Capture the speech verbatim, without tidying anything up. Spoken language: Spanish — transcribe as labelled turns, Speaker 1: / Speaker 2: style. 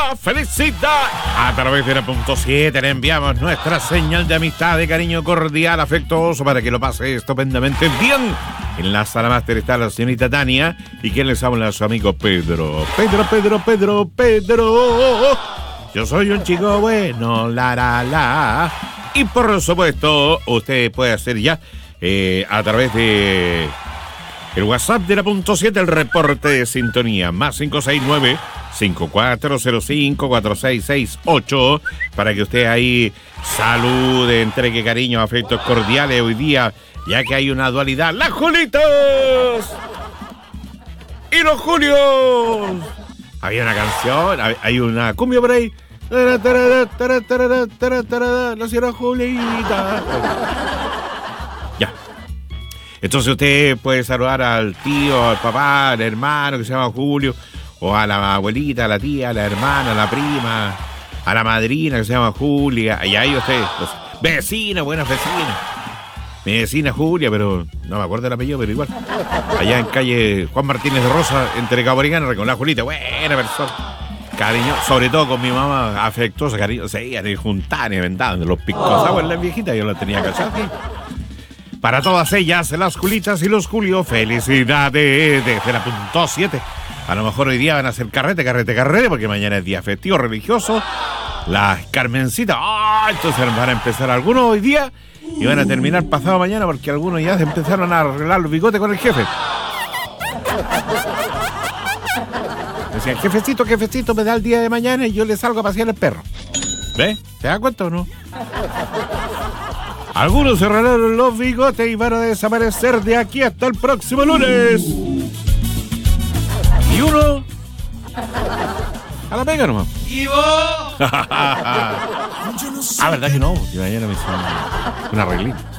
Speaker 1: felicidad. A través de la punto siete le enviamos nuestra señal de amistad, de cariño cordial, afectuoso, para que lo pase estupendamente bien. En la sala máster está la señorita Tania. ¿Y quién les habla? Su amigo Pedro. Pedro, Pedro, Pedro, Pedro. Yo soy un chico bueno, la, la, la. Y por supuesto, usted puede hacer ya eh, a través de el WhatsApp de la punto siete el reporte de sintonía. Más cinco seis nueve, cinco cuatro cero cinco, cuatro seis seis ocho. Para que usted ahí salude, entregue cariño, afectos cordiales hoy día, ya que hay una dualidad. ¡Las Julitas! ¡Y los Julios! Había una canción, hay una cumbia por ahí. La señora Julieta. Ya. Entonces usted puede saludar al tío, al papá, al hermano que se llama Julio, o a la abuelita, a la tía, a la hermana, a la prima, a la madrina que se llama Julia. Y ahí usted, pues, vecina, buenas vecinas. Mi vecina Julia, pero no me acuerdo el apellido, pero igual. Allá en calle Juan Martínez de Rosa, entre Cabo Origana, con la Julita, buena persona. Cariño, sobre todo con mi mamá, afectuosa, cariño. Se iban a juntar y vendaban los picos aguas, las viejitas, yo las tenía cachadas. Para todas ellas, las Julitas y los Julios, felicidades desde la punto siete. A lo mejor hoy día van a hacer carrete, carrete, carrete, porque mañana es día festivo religioso. Las Carmencitas, ¡ah! Entonces van a empezar algunos hoy día y van a terminar pasado mañana, porque algunos ya se empezaron a arreglar los bigotes con el jefe. Decían, jefecito, jefecito, me da el día de mañana y yo le salgo a pasear el perro. ¿Ve? ¿Se da cuenta o no? Algunos cerraron los bigotes y van a desaparecer de aquí hasta el próximo lunes. Y uno a la pega nomás.
Speaker 2: ¿Y vos?
Speaker 1: Ah, ¿verdad que no? Que mañana me hizo una arreglita.